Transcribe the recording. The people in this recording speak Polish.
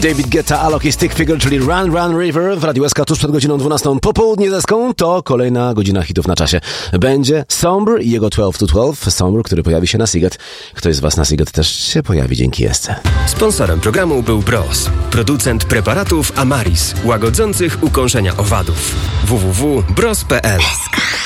David Guetta, Alok i Stick Figure, czyli Run Run River w Radiu SK tuż przed godziną 12 po południu deską. To kolejna godzina hitów na czasie. Będzie Somber i jego 12 to 12. Somber, który pojawi się na Seagate. Ktoś z was na Seagate też się pojawi dzięki Esce. Sponsorem programu był Bros, producent preparatów Amaris, łagodzących ukąszenia owadów. www.bros.pl